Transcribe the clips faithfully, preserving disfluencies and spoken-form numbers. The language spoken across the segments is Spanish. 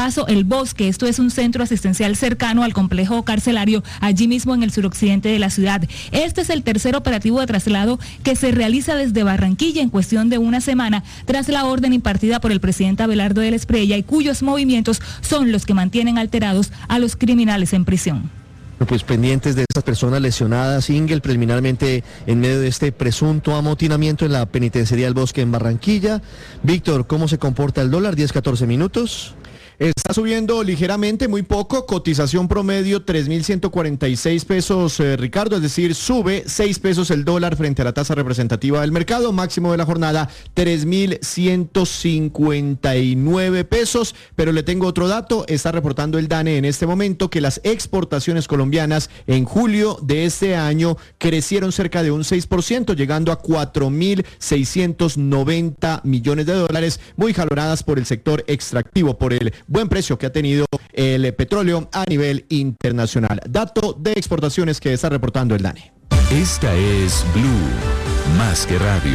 Paso El Bosque. Esto es un centro asistencial cercano al complejo carcelario, allí mismo en el suroccidente de la ciudad. Este es el tercer operativo de traslado que se realiza desde Barranquilla en cuestión de una semana, tras la orden impartida por el presidente Abelardo del Espriella, y cuyos movimientos son los que mantienen alterados a los criminales en prisión. Pues pendientes de estas personas lesionadas, Ingel, preliminarmente en medio de este presunto amotinamiento en la penitenciaría del Bosque en Barranquilla. Víctor, ¿cómo se comporta el dólar? diez, catorce minutos. Está subiendo ligeramente, muy poco, cotización promedio tres mil ciento cuarenta y seis pesos, eh, Ricardo, es decir, sube seis pesos el dólar frente a la tasa representativa del mercado, máximo de la jornada tres mil ciento cincuenta y nueve pesos, pero le tengo otro dato, está reportando el DANE en este momento que las exportaciones colombianas en julio de este año crecieron cerca de un seis por ciento, llegando a cuatro mil seiscientos noventa millones de dólares, muy jalonadas por el sector extractivo, por el buen precio que ha tenido el petróleo a nivel internacional. Dato de exportaciones que está reportando el DANE. Esta es Blue, más que radio.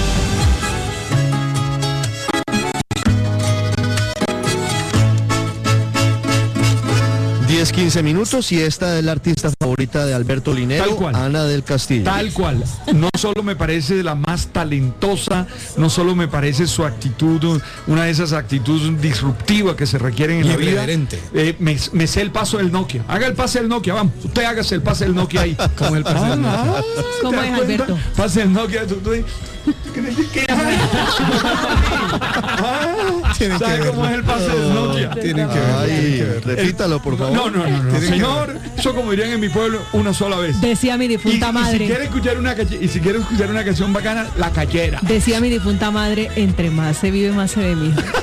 diez, quince minutos y esta es la artista favorita de Alberto Linero, Tal cual. Ana del Castillo. Tal cual. No solo me parece la más talentosa, no solo me parece su actitud, una de esas actitudes disruptivas que se requieren en la vida. Eh, me, me sé el paso del Nokia. Haga el pase del Nokia, vamos. Usted hágase el pase del Nokia ahí. ¿Cómo el pase del Nokia? Ah, ¿Cómo ¿te es, das cuenta? Alberto? Pase del Nokia. Tú, tú, ¿qué? Ah, Tienen que ¿sabe verlo. cómo es el pase del Nokia? Tienen que ver. Ay, repítalo, por favor. No, no, no, no. Señor, eso como dirían en mi pueblo, una sola vez. Decía mi Y, difunta y madre. si quiere escuchar una cache- y si quiere escuchar una canción bacana, la cachera. Decía mi difunta madre, entre más se vive, más se ve, mi hija.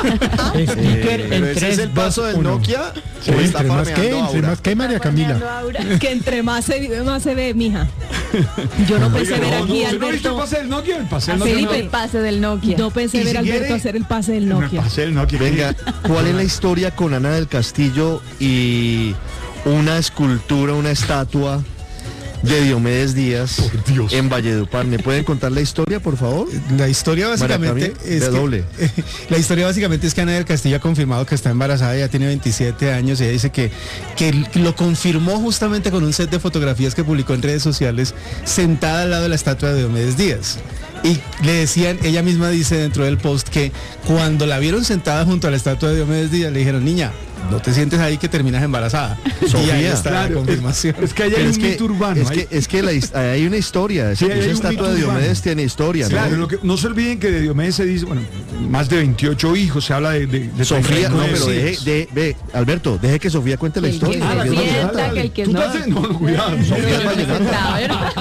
Eh, pero ese es el paso del Nokia, Sí, o está entre más que, farmeando entre Aura. más que María Camila. Que entre más se vive, más se ve, mija. Yo no pensé Oiga, ver no, aquí, no, ¿usted no ha visto el Alberto. pase del Nokia? El pase del Nokia. Felipe, no. el pase del Nokia. No pensé Y ver si a Alberto quiere- hacer el pase del El Nokia. pase del Nokia. Venga, ¿cuál es la historia con Ana del Castillo y una escultura, una estatua de Diomedes Díaz Por Dios. en Valledupar? ¿Me pueden contar la historia, por favor? La historia básicamente María Camila, es de que, doble. la historia básicamente es que Ana del Castillo ha confirmado que está embarazada, ya tiene veintisiete años, y ella dice que, que lo confirmó justamente con un set de fotografías que publicó en redes sociales, sentada al lado de la estatua de Diomedes Díaz. Y le decían, ella misma dice dentro del post que cuando la vieron sentada junto a la estatua de Diomedes Díaz, le dijeron, niña, no te sientes ahí que terminas embarazada. Sofía, y ahí está Claro, la confirmación. Es que ahí hay Pero un es que, mito urbano. es hay- que, es que la his- hay una historia. Sí, Esa, hay esa un estatua mito de Diomedes urbano. tiene historia, ¿no? Claro, lo que, no se olviden que de Diomedes se dice, bueno, más de veintiocho hijos, se habla de, de, de Sofía, no, treinta y nueve pero deje, hijos. de, ve, Alberto, deje que Sofía cuente la El que historia. se Porque es sienta, vallenata. que el que ¿Tú no. te haces? No, cuidado. Sofía es vallenata.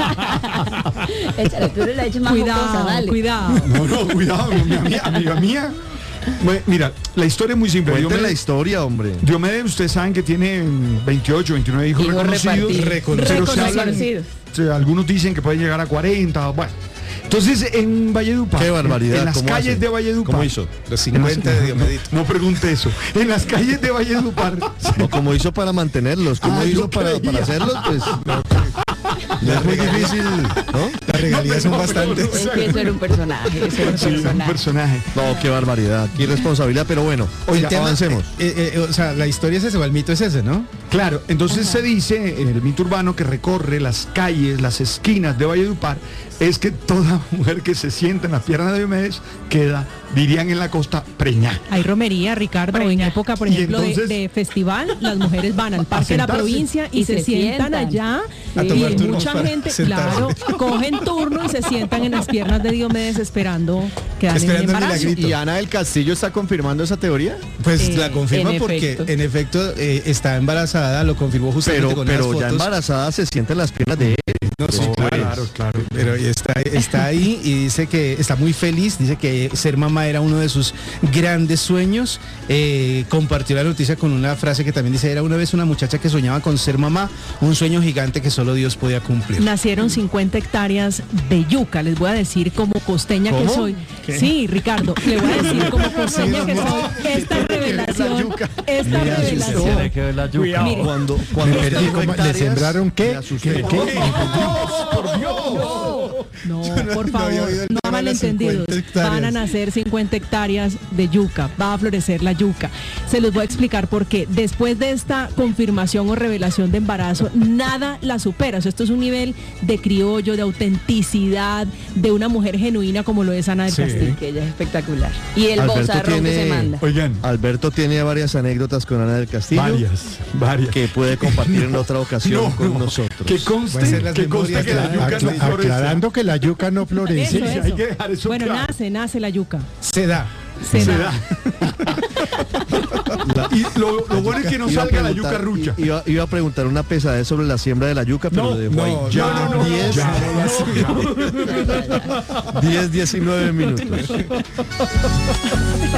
Échale, tú eres la hecha más jocosa, Cuidado, dale. cuidado. No, no, cuidado, mi amiga, amiga mía. Bueno, mira, la historia es muy simple. Cuente la Diomedes, historia, hombre. Diomedes, ustedes saben que tiene veintiocho, veintinueve hijos Hijos reconocidos. repartidos. Pero se habla- Reconocidos. sí, algunos dicen que puede llegar a cuarenta, bueno. Entonces, en Valledupar, Qué barbaridad. en las ¿Cómo calles hace? de Valledupar. ¿Cómo hizo? Los cincuenta de Diomedito. No pregunte eso. En las calles de Valledupar. No, como hizo para mantenerlos, como Ah, yo hizo para, creía. para hacerlos, pues no, no es muy difícil, ¿no? Las regalías son No, pero- bastantes. Es que eso era un personaje, eso era un Sí, un personaje. personaje. No, qué barbaridad, qué irresponsabilidad, pero bueno, El oiga, tema- avancemos. eh, eh, eh, o sea, la historia es ese, o el mito es ese, ¿no? Claro, entonces se dice en el mito urbano que recorre las calles, las esquinas de Valledupar, es que toda mujer que se sienta en las piernas de Diomedes queda, dirían en la costa, preñada. Hay romería, Ricardo, en Preña. época, por Y ejemplo, de- entonces- de, festival, las mujeres van al parque de la sentarse. provincia y, Y se, se sientan, sientan. allá A y tomar turnos mucha para gente, sentarse. claro, cogen turno y se sientan en las piernas de Diomedes esperando que dan el Esperando el embarazo. milagrito. ¿Y Ana del Castillo está confirmando esa teoría? Pues Eh, la confirma en porque efecto. en efecto eh, está embarazada, lo confirmó justamente Pero, con pero unas ya fotos. embarazada se sienten las piernas de él. No, sí, claro. claro. Pero está, está ahí y dice que está muy feliz, dice que ser mamá era uno de sus grandes sueños. Eh, compartió la noticia con una frase que también dice, era una vez una muchacha que soñaba con ser mamá, un sueño gigante que solo Dios podía cumplir. Nacieron cincuenta hectáreas de yuca, les voy a decir como costeña que ¿Cómo? soy. Sí, Ricardo, le voy a decir como costeña que soy esta revelación, esta Mira, revelación. Tiene que ver la yuca. Mire, Cuando, Me cuando perdí, usted dijo ¿cómo? ¿Le hectáreas, sembraron qué? me asusté. ¿Qué? ¿Qué? Por Dios. No, Yo no- por no había favor, oído el no tema de las malentendidos. cincuenta hectáreas. Van a nacer cincuenta hectáreas de yuca, va a florecer la yuca. Se los voy a explicar por qué. Después de esta confirmación o revelación de embarazo, nada la supera. O sea, esto es un nivel de criollo, de autenticidad, de una mujer genuina como lo es Ana del Sí. Castillo. Que ella es espectacular. Y el Alberto bozarrón que tiene- se manda. Oigan, Alberto tiene varias anécdotas con Ana del Castillo. varias, varias. Que puede compartir en otra ocasión No, con no, nosotros. Que Va a ser conste, las que conste memorias que la de- yuca no Acla- florece. aclarando que la yuca no florece. Eso, sí, eso. hay que dejar eso Bueno, claro. nace, nace la yuca. Se da. Se Se da. da. Y lo, lo bueno es que no Iba a salga la preguntar- yuca rucha. i- Iba, iba a preguntar una pesadez sobre la siembra de la yuca, pero No, lo dejo no, ahí. no, Ya, no, no, diez, ya, no, ya. diez, diecinueve minutos.